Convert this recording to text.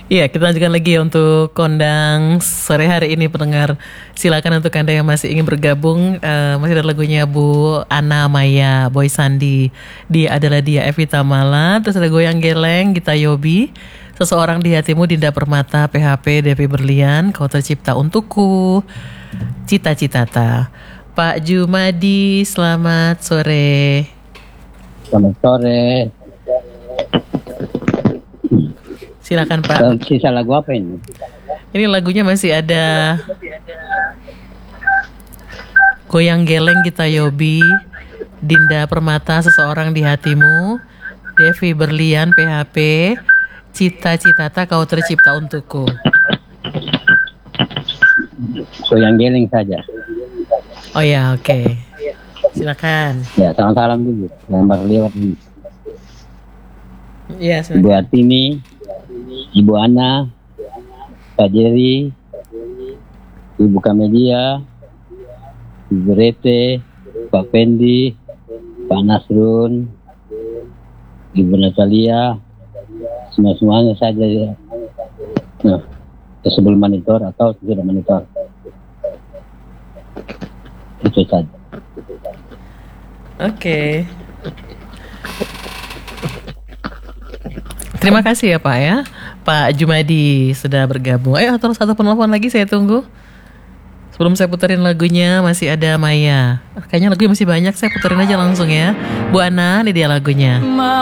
Iya, kita lanjutkan lagi ya untuk kondang sore hari ini pendengar. Silakan untuk Anda yang masih ingin bergabung, masih ada lagunya Bu Ana Maya, Boy Sandi, Dia Adalah Dia, Evita Mala, terus ada Goyang Geleng, Gita Yobi, Seseorang di Hatimu, Dinda Permata, PHP, Devi Berlian, Kau Tercipta Untukku, Cita-Citata. Pak Jumadi, selamat sore. Selamat sore. Silakan Pak. Sisa lagu apa ini? Ini lagunya masih ada Goyang Geleng, Gita Yobi, Dinda Permata, Seseorang di Hatimu, Devi Berlian, PHP, Cita-Citata, Kau Tercipta Untukku. Goyang geleng saja. Oh ya, oke. Silakan. Ya, salam dulu. Gambar lewat ini. Iya, Ibu silakan. Artini, Ibu Ana, Pak Jerry, Ibu Kamedia, Ibu Rete, Pak Fendi, Pak Nasrun, Ibu Natalia, semuanya saja ya. Nah, sebelum monitor atau tidak monitor. Itu saja. Oke. Terima kasih ya Pak ya. Pak Jumadi sudah bergabung. Ayo terus satu penelpon lagi saya tunggu. Sebelum saya puterin lagunya masih ada Maya. Kayaknya lagunya masih banyak, saya puterin aja langsung ya. Bu Ana, ini dia lagunya.